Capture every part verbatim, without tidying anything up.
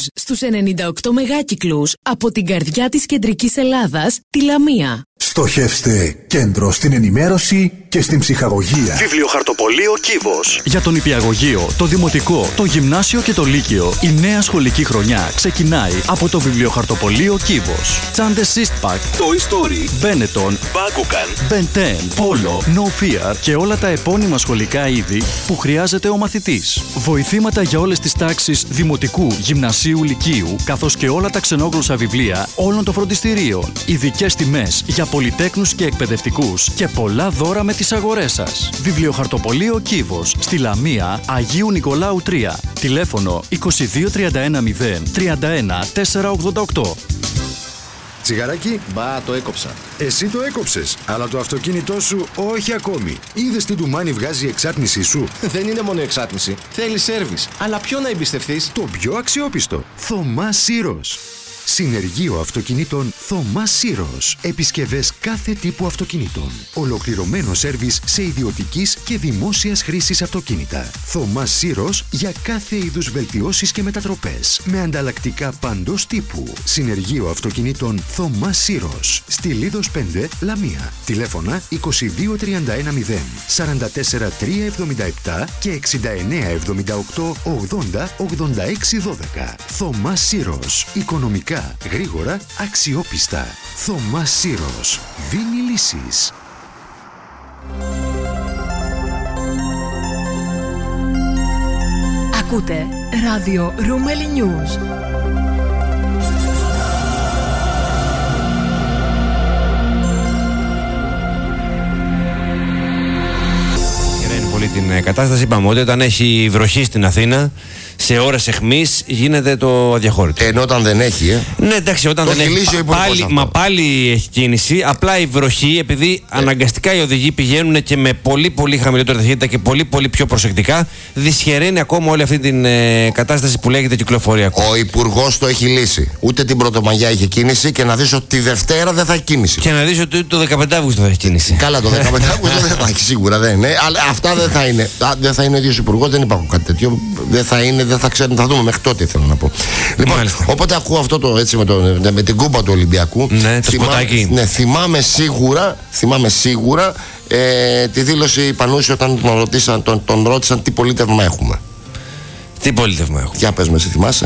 στους ενενήντα οκτώ μεγάκυκλους από την καρδιά της κεντρικής Ελλάδας, τη Λαμία. Στοχεύστε κέντρο στην ενημέρωση και στην ψυχαγωγία. Βιβλιοχαρτοπωλείο Κύβος. Για τον νηπιαγωγείο, το δημοτικό, το γυμνάσιο και το λύκειο, η νέα σχολική χρονιά ξεκινάει από το Βιβλιοχαρτοπωλείο Κύβος. Τσάντες Eastpak, Toy Story, Benetton, Bakugan, Ben ten, Polo, No Fear και όλα τα επώνυμα σχολικά είδη που χρειάζεται ο μαθητής. Βοηθήματα για όλες τις τάξεις δημοτικού, γυμνασίου, λυκείου, καθώς και όλα τα ξενόγλωσσα βιβλία όλων των φροντιστηρίων. Ειδικές τιμές για πολυτέκνους και εκπαιδευτικούς και πολλά δώρα με τις αγορές σας. Βιβλιοχαρτοπωλείο Κύβος, στη Λαμία, Αγίου Νικολάου τρία. Τηλέφωνο είκοσι δύο τριάντα ένα μηδέν τριάντα ένα τετρακόσια ογδόντα οκτώ. Τσιγαράκι, μπα, το έκοψα. Εσύ το έκοψες, αλλά το αυτοκίνητό σου όχι ακόμη. Είδες τι ντουμάνι βγάζει η εξάτμισή σου? Δεν είναι μόνο εξάτμιση. Θέλει σέρβις. Αλλά ποιο να εμπιστευτείς? Το πιο αξιόπιστο. Θωμάς Σύρος. Συνεργείο αυτοκινήτων Θωμάς Σύρος. Επισκευές κάθε τύπου αυτοκινήτων. Ολοκληρωμένο σέρβις σε ιδιωτικής και δημόσιας χρήσης αυτοκίνητα. Θωμάς Σύρος για κάθε είδους βελτιώσεις και μετατροπές. Με ανταλλακτικά παντός τύπου. Συνεργείο αυτοκινήτων Θωμάς Σύρος. Στη Λίδος πέντε, Λαμία. Τηλέφωνα είκοσι δύο τριάντα ένα μηδέν σαράντα τέσσερα τριακόσια εβδομήντα επτά και εξήντα εννέα εβδομήντα οκτώ ογδόντα ογδόντα έξι δώδεκα. Θωμάς Σύρος. Οικονομικά, γρήγορα, αξιόπιστα. Θωμάς Σύρος. Δίνει λύσεις. Ακούτε ράδιο Ρούμελι News. Πολύ την κατάσταση. Είπαμε ότι όταν έχει βροχή στην Αθήνα, σε ώρες αιχμής γίνεται το αδιαχώρητο. Ενώ όταν δεν έχει, ε. Ναι, εντάξει, όταν το δεν έχει. Πάλι, μα πάλι έχει κίνηση. Απλά η βροχή, επειδή ε. αναγκαστικά οι οδηγοί πηγαίνουν και με πολύ πολύ χαμηλότερη ταχύτητα και πολύ πολύ πιο προσεκτικά, δυσχεραίνει ακόμα όλη αυτή την ε, κατάσταση που λέγεται κυκλοφοριακό. Ο Υπουργός το έχει λύσει. Ούτε την Πρωτομαγιά είχε κίνηση και να δεις ότι τη Δευτέρα δεν θα έχει κίνηση. Και να δεις ότι το δεκαπέντε Αυγούστου θα έχει κίνηση. Καλά, το δεκαπέντε Αυγούστου δεν θα έχει, σίγουρα δεν είναι. Αλλά αυτά δεν θα είναι. Δεν θα είναι ο ίδιος Υπουργός, δεν υπάρχουν κάτι τέτοιο. Δεν θα είναι, δεν θα ξέρουν, θα δούμε μέχρι τότε, θέλω να πω. Λοιπόν, μάλιστα. Οπότε ακούω αυτό το έτσι με, το, με την κούπα του Ολυμπιακού. Ναι, το σποτάκι. Ναι, θυμάμαι σίγουρα, θυμάμαι σίγουρα ε, τη δήλωση Πανούση όταν τον, ρωτήσαν, τον, τον ρώτησαν τι πολίτευμα έχουμε. Τι πολίτευμα έχουμε. Για πες με, εσύ θυμάσαι?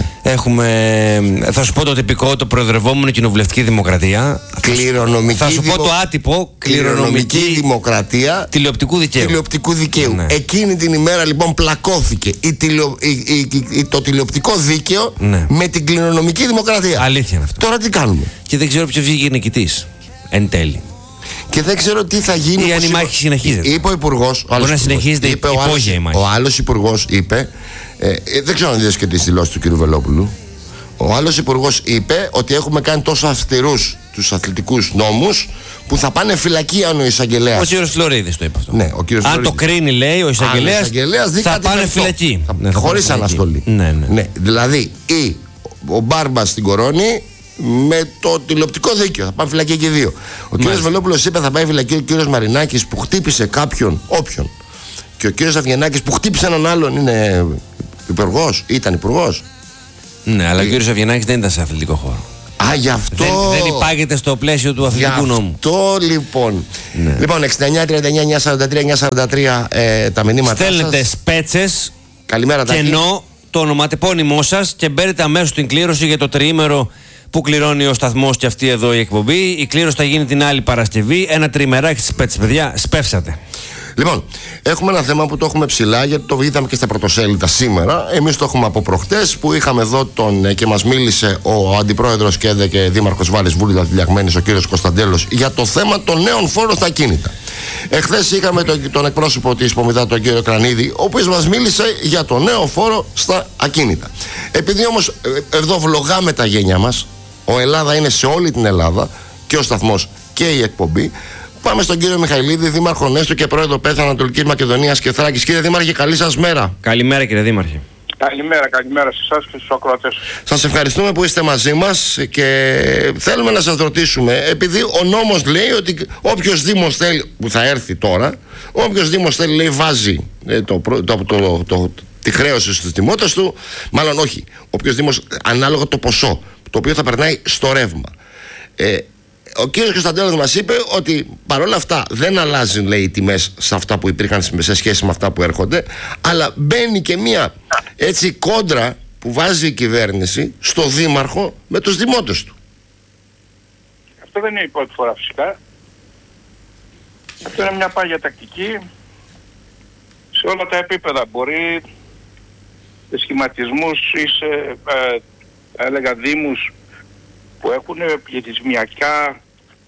Έχουμε, θα σου πω το τυπικό, το προεδρευόμενο κοινοβουλευτική δημοκρατία. Κληρονομική Θα σου δημο... πω το άτυπο, κληρονομική, κληρονομική δημοκρατία τηλεοπτικού δικαίου. Τηλεοπτικού δικαίου. Ναι. Εκείνη την ημέρα λοιπόν πλακώθηκε η τηλεο... η, η, η, το τηλεοπτικό δίκαιο, ναι, με την κληρονομική δημοκρατία. Αλήθεια είναι αυτό. Τώρα τι κάνουμε? Και δεν ξέρω ποιο βγήκε νικητής εν τέλει. Και δεν ξέρω τι θα γίνει. Ή αν η μάχη συνεχίζεται. Είπε ο Υπουργός. Μπορεί να συνεχίζεται υπόγεια η μάχη. Ο άλλος Υπουργός είπε. Ε, ε, δεν ξέρω αν είδες και τις δηλώσεις του κ. Βελόπουλου. Ο άλλος Υπουργός είπε ότι έχουμε κάνει τόσο αυστηρούς τους αθλητικούς νόμους που θα πάνε φυλακή αν ο εισαγγελέας. Ο κ. Φλωρίδης το είπε αυτό. Ναι, ο κ. Αν το κρίνει, λέει, ο εισαγγελέας θα πάνε φυλακή. Ναι, χωρίς αναστολή. Ναι, ναι. Ναι, δηλαδή ή ο Μπάρμπας στην Κορώνη με το τηλεοπτικό δίκαιο. Θα πάνε φυλακή και δύο. Ο κ. Βελόπουλος είπε θα πάει φυλακή ο κ. Μαρινάκης που χτύπησε κάποιον, όποιον. Και ο κ. Αυγενάκης που χτύπησε έναν άλλον είναι υπουργός, ήταν υπουργός. Ναι, αλλά και... ο κ. Αυγενάκης δεν ήταν σε αθλητικό χώρο. Α, γι' αυτό. Δεν, δεν υπάγεται στο πλαίσιο του αθλητικού γι νόμου. Αυτό λοιπόν. Ναι. Λοιπόν, εξήντα εννιά τριάντα εννιά εννιακόσια σαράντα τρία εννιακόσια σαράντα τρία ε, τα μηνύματα. Στέλνετε σπέτσες. Καλημέρα, και ενώ το ονοματεπώνυμό σας και μπαίνετε αμέσως στην κλήρωση για το τριήμερο που κληρώνει ο σταθμός και αυτή εδώ η εκπομπή. Η κλήρωση θα γίνει την άλλη Παρασκευή. Ένα τριμεράκι στις σπέτσες, παιδιά. Σπεύσατε. Λοιπόν, έχουμε ένα θέμα που το έχουμε ψηλά, γιατί το είδαμε και στα πρωτοσέλιδα σήμερα. Εμείς το έχουμε από προχτές που είχαμε εδώ τον και μας μίλησε ο αντιπρόεδρος και, και δήμαρχος Βάλης Βούληδα Τηλιαγμένης, ο κύριος Κωνσταντέλος, για το θέμα των νέων φόρων στα ακίνητα. Εχθές είχαμε τον, τον εκπρόσωπο της Πομιδά, τον κύριο Κρανίδη, ο οποίος μας μίλησε για το νέο φόρο στα ακίνητα. Επειδή όμως εδώ βλογάμε τα γένια μας, ο Ελλάδα είναι σε όλη την Ελλάδα, και ο σταθμός και η εκπομπή. Πάμε στον κύριο Μιχαηλίδη, Δήμαρχο Νέστο και Πρόεδρο ΠΕΘ Ανατολικής Μακεδονίας και Θράκης. Κύριε Δήμαρχε, καλή σας μέρα. Καλημέρα, κύριε Δήμαρχε. Καλημέρα, καλημέρα σε εσάς και στους ακροατές. Σας ευχαριστούμε που είστε μαζί μας και θέλουμε να σας ρωτήσουμε, επειδή ο νόμος λέει ότι όποιος Δήμος θέλει, που θα έρθει τώρα, όποιος Δήμος θέλει, λέει, βάζει το, το, το, το, το, τη χρέωση στους δημότες του, μάλλον όχι, όποιος δήμος ανάλογα το ποσό το οποίο θα περνάει στο ρεύμα. Ε, ο κύριος Κωνσταντέλος μας είπε ότι παρόλα αυτά δεν αλλάζουν, λέει, οι τιμές σε αυτά που υπήρχαν σε σχέση με αυτά που έρχονται, αλλά μπαίνει και μία έτσι κόντρα που βάζει η κυβέρνηση στο δήμαρχο με τους δημότες του. Αυτό δεν είναι η πρώτη φορά φυσικά. Αυτό είναι μια πάγια τακτική σε όλα τα επίπεδα. Μπορεί σε σχηματισμούς ή σε ε, έλεγα δήμους που έχουν πληθυσμιακά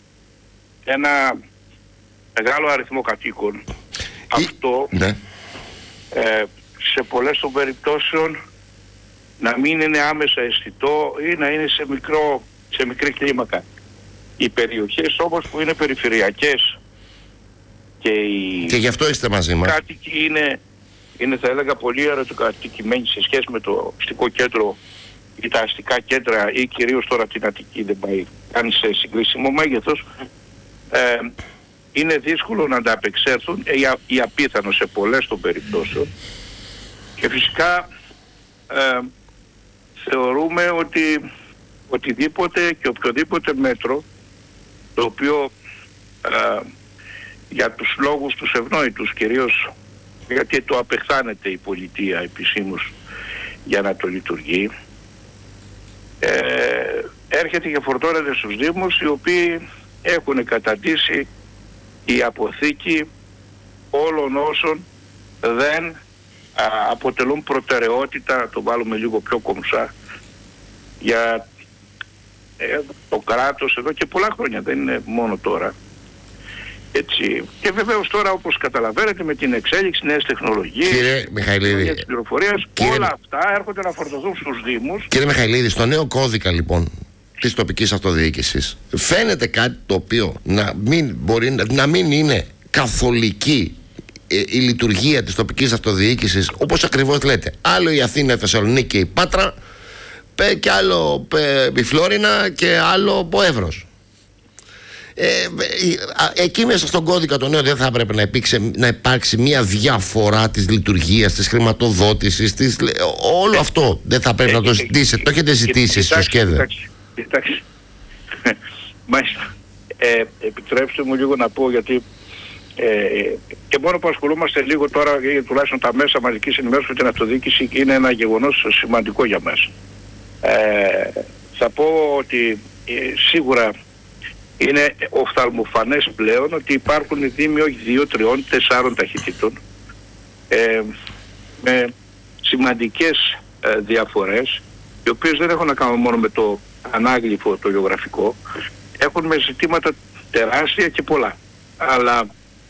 ένα μεγάλο αριθμό κατοίκων. Ή, αυτό ναι. ε, σε πολλές των περιπτώσεων να μην είναι άμεσα αισθητό ή να είναι σε, μικρό, σε μικρή κλίμακα. Οι περιοχές όμως που είναι περιφερειακές και οι και γι' αυτό είστε μαζί μας. κάτοικοι είναι, είναι θα έλεγα πολύ ερωτοκατοικημένοι σε σχέση με το αστικό κέντρο ή τα αστικά κέντρα ή κυρίως τώρα την Αττική, δεν πάει καν σε συγκρίσιμο μέγεθος, ε, είναι δύσκολο να ανταπεξέλθουν ή, ή απίθανο σε πολλές των περιπτώσεων, και φυσικά ε, θεωρούμε ότι οτιδήποτε και οποιοδήποτε μέτρο το οποίο ε, για τους λόγους τους ευνόητους, κυρίως γιατί το απεχθάνεται η πολιτεία επισήμως για να το λειτουργεί, ε, έρχεται και φορτώνεται στους Δήμους, οι οποίοι έχουν καταντήσει η αποθήκη όλων όσων δεν α, αποτελούν προτεραιότητα, να το βάλουμε λίγο πιο κομψά, για ε, το κράτος εδώ και πολλά χρόνια, δεν είναι μόνο τώρα. Έτσι. Και βεβαίως τώρα, όπως καταλαβαίνετε, με την εξέλιξη, νέες τεχνολογίες, κύριε Μιχαηλίδη, της πληροφορίας, κύριε... όλα αυτά έρχονται να φορτωθούν στους Δήμους. Κύριε Μιχαηλίδη, στο νέο κώδικα λοιπόν της τοπικής αυτοδιοίκησης φαίνεται κάτι το οποίο να μην, μπορεί, να μην είναι καθολική ε, η λειτουργία της τοπικής αυτοδιοίκησης, όπως ακριβώς λέτε. Άλλο η Αθήνα, η Θεσσαλονίκη και η Πάτρα, πέ, και άλλο πέ, η Φλόρινα και άλλο ο Εύρος. Ε, εκεί μέσα στον κώδικα το νέο δεν θα έπρεπε να, υπήρξε, να υπάρξει μια διαφορά της λειτουργίας, της χρηματοδότησης, της, όλο αυτό δεν θα πρέπει ε, να το ζητήσετε, το έχετε ζητήσει στο ΣΚΕΔΕ. Εντάξει, μάλιστα. Ε, επιτρέψτε μου λίγο να πω, γιατί ε, και μόνο που ασχολούμαστε λίγο τώρα, τουλάχιστον τα μέσα μαζικής ενημέρωσης με την αυτοδιοίκηση, είναι ένα γεγονός σημαντικό για μας. Ε, θα πω ότι ε, σίγουρα είναι οφθαλμοφανές πλέον ότι υπάρχουν δήμοι όχι δύο, τριών, τεσσάρων ταχυτήτων, ε, με σημαντικές ε, διαφορές, οι οποίες δεν έχουν να κάνουν μόνο με το ανάγλυφο, το γεωγραφικό, έχουν με ζητήματα τεράστια και πολλά. Αλλά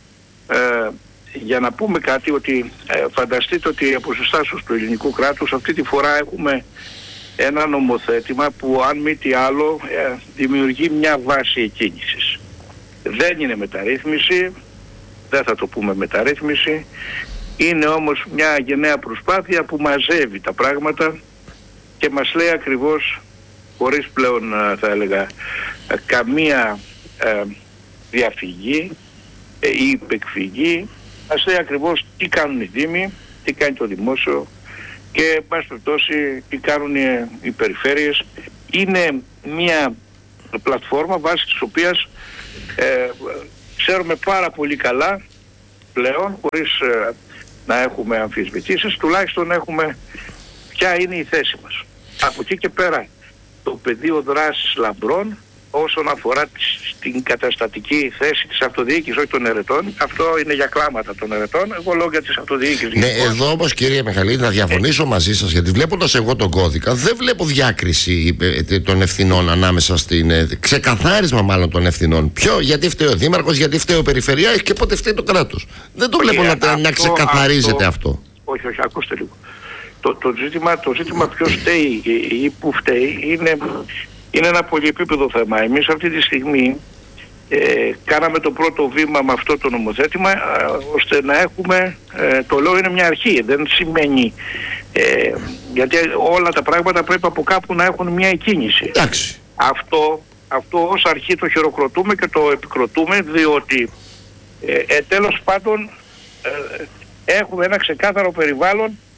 ε, για να πούμε κάτι, ότι ε, φανταστείτε ότι από συστάσεις του ελληνικού κράτους αυτή τη φορά έχουμε ένα νομοθέτημα που, αν μη τι άλλο, ε, δημιουργεί μια βάση εκκίνησης. Δεν είναι μεταρρύθμιση, δεν θα το πούμε μεταρρύθμιση, είναι όμως μια γενναία προσπάθεια που μαζεύει τα πράγματα και μας λέει ακριβώς, χωρίς πλέον θα έλεγα καμία ε, διαφυγή ε, ή υπεκφυγή, μας λέει ακριβώς τι κάνουν οι Δήμοι, τι κάνει το δημόσιο και εν πάση περιπτώσει τι κάνουν οι, οι περιφέρειες. Είναι μια πλατφόρμα βάσει της οποίας ε, ξέρουμε πάρα πολύ καλά πλέον, χωρίς ε, να έχουμε αμφισβητήσεις, τουλάχιστον έχουμε ποια είναι η θέση μας. Από εκεί και πέρα το πεδίο δράσης λαμπρών όσον αφορά την καταστατική θέση της αυτοδιοίκησης, όχι των ερετών, αυτό είναι για κλάματα των ερετών, εγώ λέω για της αυτοδιοίκησης. Ναι, εδώ όμως κύριε Μιχαηλίδη να διαφωνήσω ε, μαζί σας, γιατί βλέποντας εγώ τον κώδικα δεν βλέπω διάκριση των ευθυνών ανάμεσα στην, ξεκαθάρισμα μάλλον των ευθυνών. Ποιο, γιατί φταίει ο Δήμαρχος, γιατί φταίει ο Περιφερειάρχης και πότε φταίει το κράτος. Δεν το βλέπω να, αυτό, να ξεκαθαρίζεται αυτό, αυτό. Όχι, όχι, ακούστε λίγο. Το, το, ζήτημα, το ζήτημα ποιος φταίει ή που φταίει είναι, είναι ένα πολυεπίπεδο θέμα. Εμείς αυτή τη στιγμή ε, κάναμε το πρώτο βήμα με αυτό το νομοθέτημα ε, ώστε να έχουμε, ε, το λέω είναι μια αρχή, δεν σημαίνει, ε, γιατί όλα τα πράγματα πρέπει από κάπου να έχουν μια εκκίνηση. Εντάξει. Αυτό, αυτό ως αρχή το χειροκροτούμε και το επικροτούμε, διότι ε, ε, τέλος πάντων ε, έχουμε ένα ξεκάθαρο περιβάλλον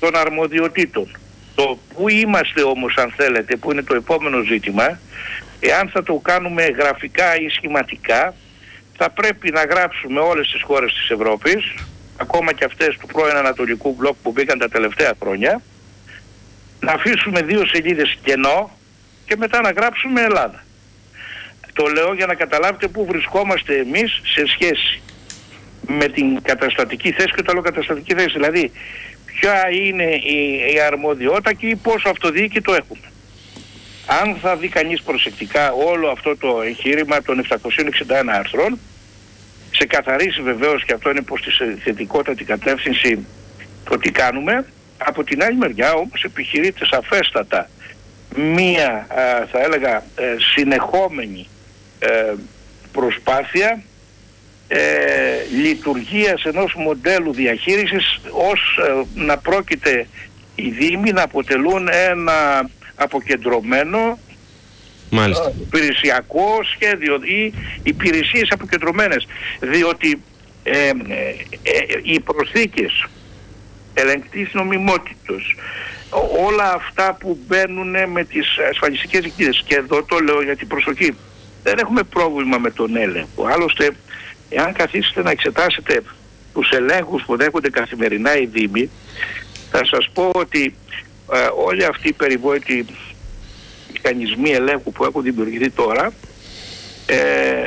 των αρμοδιοτήτων. Το που είμαστε όμως, αν θέλετε, που είναι το επόμενο ζήτημα, εάν θα το κάνουμε γραφικά ή σχηματικά, θα πρέπει να γράψουμε όλες τις χώρες της Ευρώπης, ακόμα και αυτές του πρώην Ανατολικού Μπλοκ που μπήκαν τα τελευταία χρόνια, να αφήσουμε δύο σελίδες κενό και μετά να γράψουμε Ελλάδα. Το λέω για να καταλάβετε πού βρισκόμαστε εμείς σε σχέση με την καταστατική θέση και το άλλο καταστατική θέση. Δηλαδή, ποια είναι η, η αρμοδιότητα και πόσο αυτοδιοίκητο έχουμε. Αν θα δει κανείς προσεκτικά όλο αυτό το εγχείρημα των επτακόσιων εξήντα ένα άρθρων, ξεκαθαρίσει βεβαίως, και αυτό είναι προς τη θετικότατη κατεύθυνση το τι κάνουμε. Από την άλλη μεριά όμως επιχειρείται σαφέστατα μία, α, θα έλεγα, ε, συνεχόμενη ε, προσπάθεια ε, λειτουργίας ενός μοντέλου διαχείρισης, ως ε, να πρόκειται οι Δήμοι να αποτελούν ένα αποκεντρωμένο Μάλιστα. υπηρεσιακό σχέδιο ή υπηρεσίες αποκεντρωμένες, διότι ε, ε, ε, οι προσθήκες ελεγκτής νομιμότητος, όλα αυτά που μπαίνουν με τις ασφαλιστικές δικτύες, και εδώ το λέω γιατί προσοχή, δεν έχουμε πρόβλημα με τον έλεγχο. Άλλωστε, εάν καθίσετε να εξετάσετε τους ελέγχους που δέχονται καθημερινά οι Δήμοι, θα σας πω ότι ε, όλοι αυτοί οι περιβόητοι μηχανισμοί ελέγχου που έχουν δημιουργηθεί τώρα ε,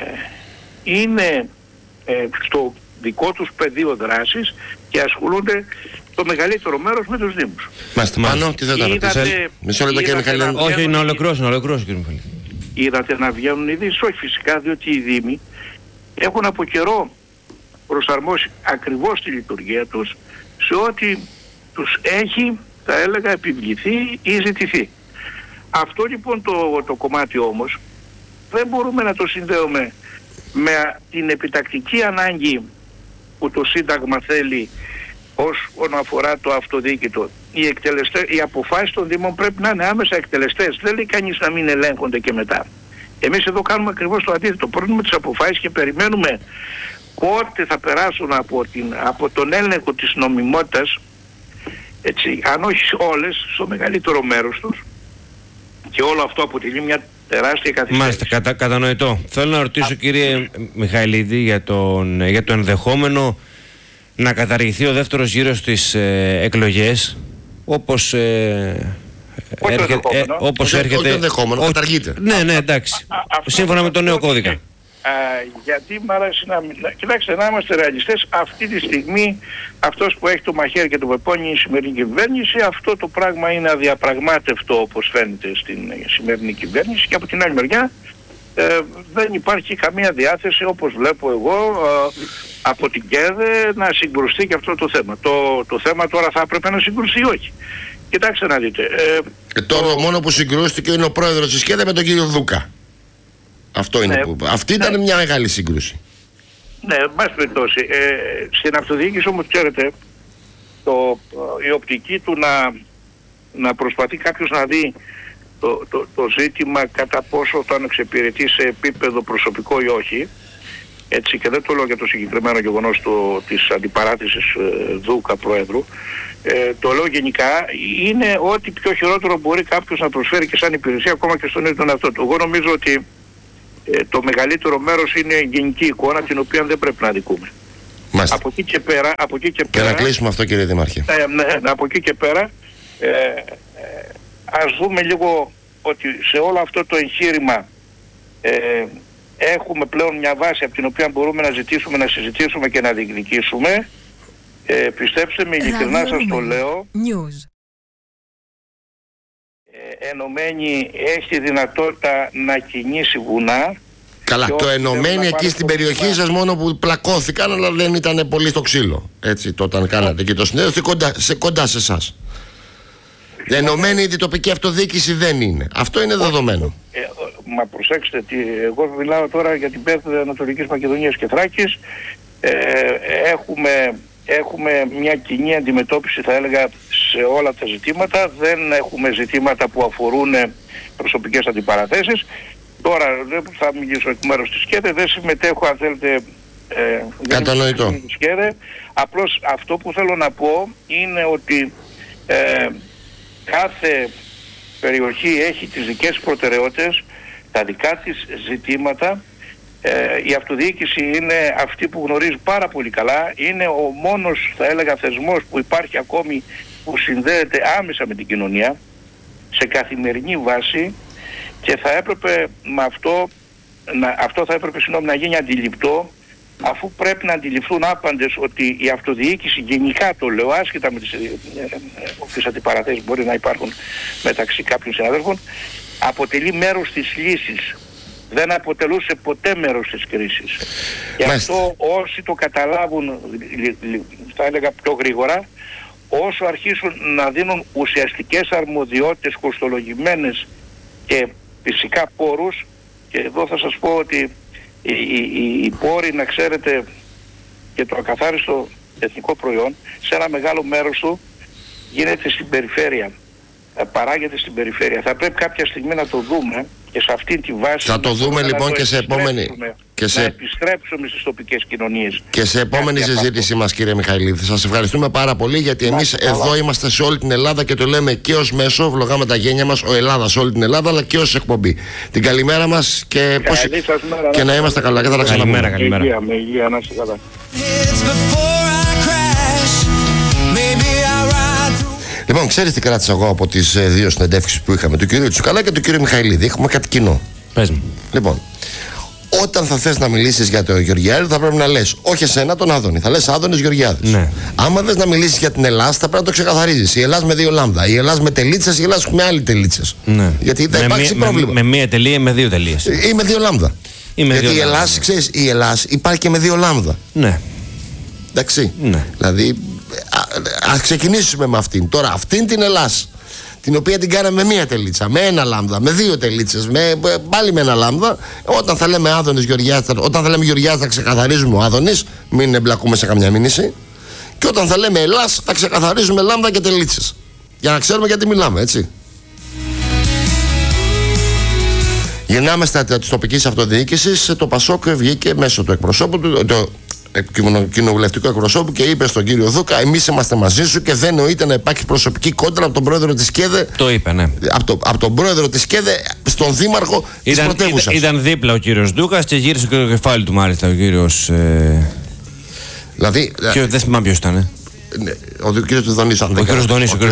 είναι ε, στο δικό τους πεδίο δράσης και ασχολούνται το μεγαλύτερο μέρος με τους Δήμους. Μάστε, Μάνο, τι θα τα ρωτήσετε? Μισό λεπτό, κύριε Μιχαηλίδη. Όχι, να ολοκληρώσω, να ολοκληρώσω, κύριε Μιχαηλίδη. Είδατε να βγαίνουν ειδήσεις? Όχι, φυσικά, διότι οι Δήμοι έχουν από καιρό προσαρμόσει ακριβώς τη λειτουργία τους σε ό,τι τους έχει, θα έλεγα, επιβληθεί ή ζητηθεί. Αυτό λοιπόν το, το κομμάτι όμως δεν μπορούμε να το συνδέουμε με την επιτακτική ανάγκη που το Σύνταγμα θέλει όσον αφορά το αυτοδιοίκητο. Οι, εκτελεστές, οι αποφάσεις των Δήμων πρέπει να είναι άμεσα εκτελεστές. Δεν λέει κανείς να μην ελέγχονται και μετά. Εμείς εδώ κάνουμε ακριβώς το αντίθετο. Παίρνουμε τις αποφάσεις και περιμένουμε πότε θα περάσουν από, την, από τον έλεγχο της νομιμότητας, έτσι, αν όχι όλες, στο μεγαλύτερο μέρος τους, και όλο αυτό αποτελεί μια τεράστια καθυστέρηση. Μάλιστα, κατα, κατανοητό. Θέλω να ρωτήσω, Α, κύριε Μιχαηλίδη, για, τον, για το ενδεχόμενο να καταργηθεί ο δεύτερος γύρος στις ε, εκλογές, όπως ε, έρχεται, ε, όπως όχι, έρχεται... Όχι ενδεχόμενο, καταργείται. Ναι, ναι, εντάξει. Α, σύμφωνα με τον νέο κώδικα. Α, γιατί μ' αρέσει να... Κοιτάξτε, να είμαστε ρεαλιστές, αυτή τη στιγμή αυτός που έχει το μαχαίρι και το πεπόνι, η σημερινή κυβέρνηση, αυτό το πράγμα είναι αδιαπραγμάτευτο, όπως φαίνεται στην σημερινή κυβέρνηση, και από την άλλη μεριά ε, δεν υπάρχει καμία διάθεση, όπως βλέπω εγώ, ε, από την ΚΕΔΕ να συγκρουστεί και αυτό το θέμα. Το, το θέμα τώρα θα έπρεπε να συγκρουστεί ή όχι. Κοιτάξτε να δείτε. Ε, και τώρα το... μόνο που συγκρούστηκε είναι ο πρόεδρος της ΚΕΔΕ με τον κύριο Δούκα. Αυτό είναι, ναι, που... Αυτή ήταν, ναι, μια μεγάλη σύγκρουση. Ναι, μας περιπτώσει. Ε, στην αυτοδιοίκηση όμως, ξέρετε, το, η οπτική του να, να προσπαθεί κάποιος να δει το, το, το ζήτημα κατά πόσο θα εξυπηρετεί σε επίπεδο προσωπικό ή όχι, έτσι, και δεν το λέω για το συγκεκριμένο γεγονός το, της αντιπαράθεσης ε, Δούκα Προέδρου, ε, το λέω γενικά, είναι ότι πιο χειρότερο μπορεί κάποιος να προσφέρει και σαν υπηρεσία, ακόμα και στον ίδιο τον εαυτό του. Εγώ νομίζω ότι ε, το μεγαλύτερο μέρος είναι η γενική εικόνα, την οποία δεν πρέπει να αδικούμε. Μάλιστα. Από εκεί και πέρα... Από εκεί και, και πέρα, να κλείσουμε αυτό, κύριε Δήμαρχε. Ε, ναι, από εκεί και πέρα ε, ε, ας δούμε λίγο ότι σε όλο αυτό το εγχείρημα ε, έχουμε πλέον μια βάση από την οποία μπορούμε να ζητήσουμε, να συζητήσουμε και να διεκδικήσουμε. Ε, πιστέψτε με, ειλικρινά σας το λέω, ε, Ενωμένη έχει τη δυνατότητα να κινήσει βουνά. Καλά, το Ενωμένη εκεί στην περιοχή σας μόνο που πλακώθηκαν, αλλά δεν ήταν πολύ στο ξύλο. Έτσι, το όταν κάνατε και το συνέδριο, σε κοντά σε, κοντά σε εσάς. Ενωμένη η τοπική αυτοδιοίκηση δεν είναι. Αυτό είναι δεδομένο. Ε, μα προσέξτε, τι, εγώ μιλάω τώρα για την ΠΕΘ Ανατολικής Μακεδονίας και Θράκης. Ε, έχουμε, έχουμε μια κοινή αντιμετώπιση, θα έλεγα, σε όλα τα ζητήματα. Δεν έχουμε ζητήματα που αφορούν προσωπικές αντιπαραθέσεις. Τώρα δεν θα μιλήσω εκ μέρους της ΚΕΔΕ, δεν συμμετέχω, αν θέλετε, ε, κατανοητό. Της ΚΕΔΕ. Απλώς αυτό που θέλω να πω είναι ότι ε, κάθε περιοχή έχει τις δικές της προτεραιότητες, τα δικά της ζητήματα. Ε, η αυτοδιοίκηση είναι αυτή που γνωρίζει πάρα πολύ καλά, είναι ο μόνος, θα έλεγα, θεσμός που υπάρχει ακόμη, που συνδέεται άμεσα με την κοινωνία σε καθημερινή βάση, και θα έπρεπε με αυτό, να, αυτό θα έπρεπε συγγνώμη, να γίνει αντιληπτό, αφού πρέπει να αντιληφθούν άπαντες ότι η αυτοδιοίκηση, γενικά το λέω, άσχετα με τις, ε, τις αντιπαραθέσεις μπορεί να υπάρχουν μεταξύ κάποιων συναδέλφων, αποτελεί μέρος της λύσης. Δεν αποτελούσε ποτέ μέρος της κρίσης. Γι' αυτό όσοι το καταλάβουν, θα έλεγα πιο γρήγορα, όσο αρχίσουν να δίνουν ουσιαστικές αρμοδιότητες κοστολογημένες και φυσικά πόρους, και εδώ θα σας πω ότι οι, οι, οι πόροι, να ξέρετε, και το ακαθάριστο εθνικό προϊόν σε ένα μεγάλο μέρος του γίνεται στην περιφέρεια, παράγεται στην περιφέρεια. Θα πρέπει κάποια στιγμή να το δούμε και σε αυτή τη βάση. Θα το δούμε λοιπόν και σε επόμενη. Και σε... να επιστρέψουμε στις τοπικές κοινωνίες. Και σε επόμενη συζήτησή μας, κύριε Μιχαηλίδη. Σας ευχαριστούμε πάρα πολύ, γιατί εμείς εδώ είμαστε σε όλη την Ελλάδα και το λέμε και ως μέσο, βλογάμε τα γένια μας, ο Ελλάδα σε όλη την Ελλάδα, αλλά και ως εκπομπή. Την καλημέρα μας και, πώς... μέρα, και να είμαστε καλά. Και θα τα ξαναπούμε. Καλημέρα, καλημέρα. Με υγεία, να είστε καλά. Λοιπόν, ξέρεις τι κράτησα εγώ από τις ε, δύο συνεντεύξεις που είχαμε, του κυρίου Τσουκαλά και του κυρίου Μιχαηλίδη? Έχουμε κάτι κοινό. Πες μου. Λοιπόν, όταν θα θες να μιλήσεις για τον Γεωργιάδη, θα πρέπει να λες όχι εσένα, τον Άδωνη. Θα λες Άδωνης Γεωργιάδης. Ναι. Άμα θες να μιλήσεις για την Ελλάδα, θα πρέπει να το ξεκαθαρίζεις. Η Ελλάδα με δύο λάμδα. Η Ελλάδα με τελίτσες, η Ελλάδα με άλλη τελίτσες. Ναι. Γιατί θα με υπάρξει μία, πρόβλημα. Με, με μία τελεία ή με δύο τελείες. Ή με δύο λάμδα. Ή με Γιατί δύο η Ελλάδα, λάμδα. ξέρεις, η Ελλάδα υπάρχει και με δύο λάμδα. Ναι. Εντάξει. Ναι. Δηλαδή, ας ξεκινήσουμε με αυτήν. Τώρα, αυτήν την Ελλάδα, την οποία την κάναμε με μία τελίτσα, με ένα λάμδα, με δύο τελίτσες, με, πάλι με ένα λάμδα. Όταν θα λέμε Άδωνης Γεωργιάδης, όταν θα λέμε Γεωργιάδης, θα ξεκαθαρίζουμε ο Άδωνης, μην εμπλακούμε σε καμιά μήνυση. Και όταν θα λέμε Ελλάς, θα ξεκαθαρίζουμε λάμδα και τελίτσες. Για να ξέρουμε γιατί μιλάμε, έτσι. Γυρνάμε στα της τοπικής αυτοδιοίκησης. Το Πασόκ βγήκε μέσω του εκπροσώπου του, το κοινοβουλευτικού εκπροσώπου, και είπε στον κύριο Δούκα: εμείς είμαστε μαζί σου και δεν νοείται να υπάρχει προσωπική κόντρα από τον πρόεδρο της ΚΕΔΕ. Το είπε, ναι. Από, το, από τον πρόεδρο της ΚΕΔΕ στον δήμαρχο της πρωτεύουσας. Ήταν, ήταν δίπλα ο κύριος Δούκας και γύρισε το κεφάλι του, μάλιστα, ο κύριος. Ε... Δηλαδή. Κύριο, δεν θυμάμαι ποιος ήταν. Ε. Ναι, ο κύριος Δονής. Ο κύριος Δονής. Ο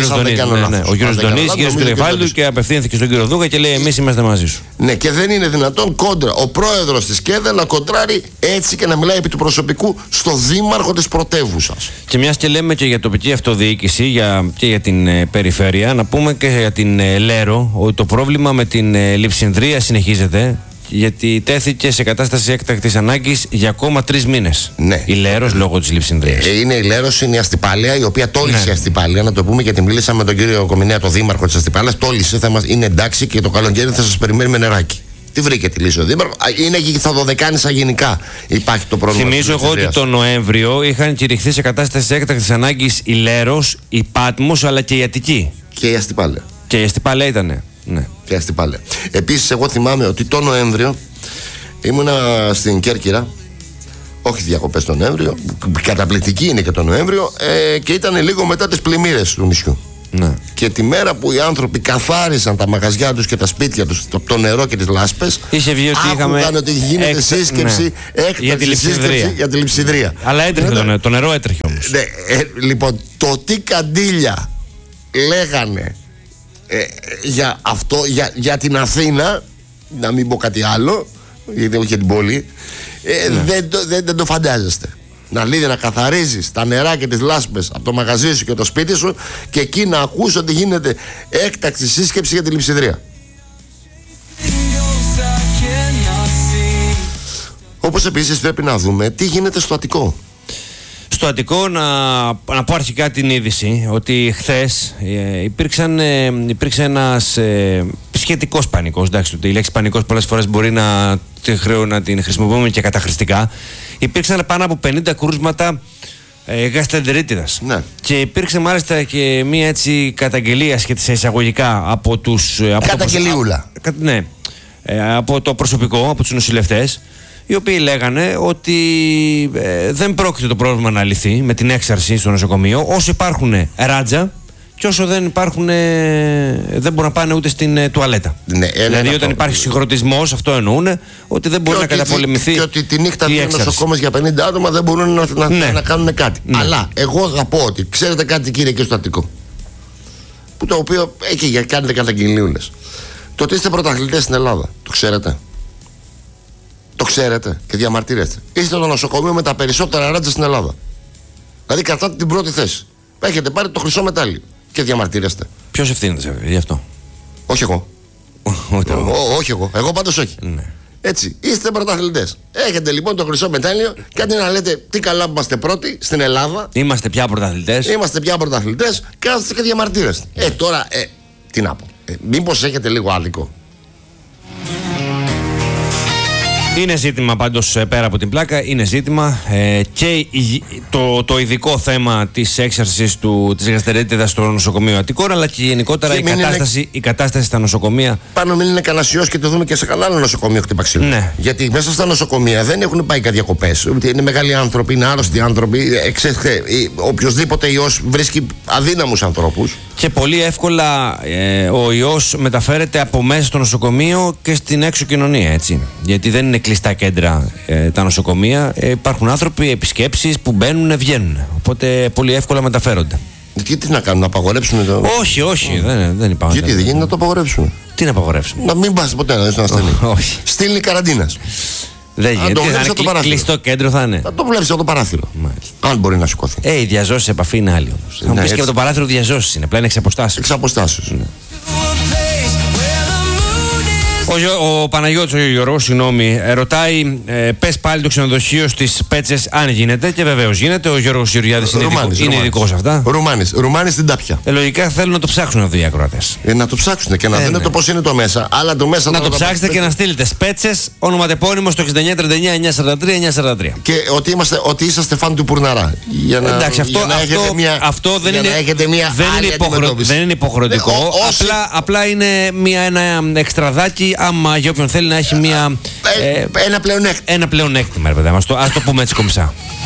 κύριος Δονής γύρισε το κεφάλι του και απευθύνθηκε στον κύριο Δούκα και λέει: εμείς είμαστε μαζί σου. Ναι, και δεν είναι δυνατόν κόντρα ο πρόεδρος της ΚΕΔΕ να κοντράρει έτσι και να μιλάει επί του προσωπικού στο δήμαρχο της πρωτεύουσας. Και μιας και λέμε και για τοπική αυτοδιοίκηση για, και για την ε, περιφέρεια, να πούμε και για την ε, Λέρο ότι το πρόβλημα με την ε, Λειψινδρία συνεχίζεται. Γιατί τέθηκε σε κατάσταση έκτακτης ανάγκης για ακόμα τρεις μήνες. Ναι. Η Λέρος λόγω της Λειψινδρίας. Ε, είναι η Λέρος, είναι η Αστυπάλαια, η οποία τόλισε, ναι, η Αστυπάλαια, να το πούμε, γιατί μίλησα με τον κύριο Κομινέα, τον δήμαρχο της Αστυπάλαιας. Τόλισε, θα μας, είναι εντάξει και το καλοκαίρι θα σας περιμένει με νεράκι. Τι βρήκε τη λύση ο δήμαρχος? Είναι και θα δωδεκάνησα γενικά υπάρχει το πρόβλημα. Θυμίζω εγώ ότι τον Νοέμβριο είχαν κηρυχθεί σε κατάσταση έκτακτης ανάγκης η Λέρος, η Πάτμος, αλλά και η Αττική. Και η Αστυπάλαια. Και η Αστυπάλαια ήτανε. Ναι. Και Αστυπάλαια. Επίσης, εγώ θυμάμαι ότι το Νοέμβριο ήμουνα στην Κέρκυρα, όχι διακοπές τον Νοέμβριο, καταπληκτική είναι και το Νοέμβριο, ε, και ήταν λίγο μετά τις πλημμύρες του νησιού. Ναι. Και τη μέρα που οι άνθρωποι καθάρισαν τα μαγαζιά τους και τα σπίτια τους από το νερό και τις λάσπες, είχε βγει ότι είχαμε ότι γίνεται έκτα... σύσκεψη, ναι, έκτακτη σύσκεψη για τη Λειψιδρία. Αλλά έτρεχε το νερό, το νερό έτρεχε όμως. Ναι, ε, λοιπόν, το τι καντήλια λέγανε ε, για αυτό, για, για την Αθήνα, να μην πω κάτι άλλο, γιατί όχι για την πόλη, ε, ναι, δεν, το, δεν, δεν το φαντάζεστε. Να λύδει να καθαρίζεις τα νερά και τις λάσπες από το μαγαζί σου και το σπίτι σου, και εκεί να ακούς ότι γίνεται έκτακτη σύσκεψη για τη Λειψιδρία. Όπως επίσης πρέπει να δούμε τι γίνεται στο Αττικό. Στο Αττικό, να, να πω αρχικά την είδηση ότι χθες ε, υπήρξαν, ε, υπήρξε ένας ε, σχετικός πανικός. Εντάξει, η λέξη πανικός πολλές φορές μπορεί να, να την χρησιμοποιούμε και καταχρηστικά. Υπήρξαν πάνω από πενήντα κρούσματα ε, γαστρεντερίτιδας. Ναι. Και υπήρξε μάλιστα και μία έτσι καταγγελία σχετικά εισαγωγικά από τους... Καταγγελίουλα. Από, ναι, ε, από το προσωπικό, από τους νοσηλευτές, οι οποίοι λέγανε ότι ε, δεν πρόκειται το πρόβλημα να λυθεί με την έξαρση στο νοσοκομείο όσο υπάρχουν ράτζα και όσο δεν υπάρχουν, ε, δεν μπορούν να πάνε ούτε στην ε, τουαλέτα. Ναι, δηλαδή, όταν αυτό. υπάρχει συγχρονισμός, αυτό εννοούν, ότι δεν μπορεί και να καταπολεμηθεί. Και ότι τη νύχτα δύο νοσοκόμες για πενήντα άτομα δεν μπορούν να, να, ναι. να κάνουν κάτι. Ναι. Αλλά εγώ θα πω ότι ξέρετε κάτι, κύριε και στο Αττικό, που το οποίο έχει για κάνετε καταγγελίουλες. Το ότι είστε πρωταθλητές στην Ελλάδα, το ξέρετε. Το ξέρετε και διαμαρτύρεστε. Είστε το νοσοκομείο με τα περισσότερα ράτζα στην Ελλάδα. Δηλαδή κρατάτε την πρώτη θέση. Έχετε πάρει το χρυσό μετάλλιο και διαμαρτύρεστε. Ποιος ευθύνεται γι' αυτό? Όχι εγώ. Όχι εγώ. Εγώ πάντως όχι. Ναι. Έτσι. Είστε πρωταθλητές. Έχετε λοιπόν το χρυσό μετάλλιο και αντί να λέτε τι καλά που είμαστε πρώτοι στην Ελλάδα. Είμαστε πια πρωταθλητές. Είμαστε πια πρωταθλητές. Κάθεστε και διαμαρτύρεστε. Ε, τώρα, ε, τι να πω. Ε, μήπως έχετε λίγο άδικο? Είναι ζήτημα πάντως πέρα από την πλάκα, είναι ζήτημα ε, και το, το ειδικό θέμα της έξαρσης του, της γαστερίτιδας στο νοσοκομείο Αττικών, αλλά και γενικότερα και η, κατάσταση, είναι... η κατάσταση στα νοσοκομεία. Πάνω μην είναι κανένα ιός και το δούμε και σε κανένα άλλο νοσοκομείο χτύπα ξύλο. Ναι. Γιατί μέσα στα νοσοκομεία δεν έχουν πάει κάτι διακοπές. Είναι μεγάλοι άνθρωποι, είναι άρρωστοι άνθρωποι. Εξέχτε, οποιοδήποτε ιός βρίσκει αδύναμους ανθρώπους. Και πολύ εύκολα ε, ο ιός μεταφέρεται από μέσα στο νοσοκομείο και στην έξω κοινωνία, έτσι. Γιατί δεν είναι κλειστά κέντρα ε, τα νοσοκομεία. Ε, υπάρχουν άνθρωποι, επισκέψεις που μπαίνουν, βγαίνουν. Οπότε πολύ εύκολα μεταφέρονται. Και τι να κάνουν, να απαγορεύσουν το. Όχι, όχι, oh. δεν, δεν υπάρχουν. Γιατί δεν γίνεται να το απαγορεύσουν? Τι να απαγορεύσουν? Να μην πας ποτέ να δεις τον ασθενή. Όχι. Στείλει καραντίνας. Δεν γίνεται. Θα είναι κλειστό κέντρο, θα είναι. Θα το βλέπεις από το παράθυρο. Μάλιστα. Αν μπορεί να σηκώθει. Ε, οι διαζώσεις επαφή είναι άλλη όμως. Θα μου πεις και από το παράθυρο διαζώσεις είναι. Απλά είναι εξ αποστάσεως. Εξ αποστάσεως. Ναι. Ο, ο Παναγιώτης, ο Γιώργος, συγγνώμη, ρωτάει, ε, πες πάλι το ξενοδοχείο στις Πέτσες αν γίνεται, και βεβαίως γίνεται. Ο Γιώργος Γεωργιάδης είναι, Ρουμάνης, ειδικό, είναι ειδικός σε αυτά. Ρουμάνης, Ρουμάνης στην Τάπια. Ε, λογικά θέλουν να το ψάξουν εδώ οι ακροατές. Ε, να το ψάξουν και να ε, δουν ναι. το πώς είναι το μέσα. Αλλά το μέσα να το, το ψάξετε και να στείλετε Σπέτσες, ονοματεπώνυμο στο εξήντα εννιά τριάντα εννιά εννιακόσια σαράντα τρία εννιακόσια σαράντα τρία. Και ότι, είμαστε, ότι είσαστε φαν του Πουρναρά. Για να, εντάξει, αυτό, για να αυτό, μια, αυτό δεν, είναι, μια δεν, είναι υποχρεω, δεν είναι υποχρεωτικό. Ε, ό, όσοι... απλά, απλά είναι μια, ένα εξτραδάκι, άμα για όποιον θέλει να έχει μια, ε, ένα πλεονέκτημα. Ένα πλεονέκτημα, ρε παιδιά μας. Ας το πούμε έτσι κομψά.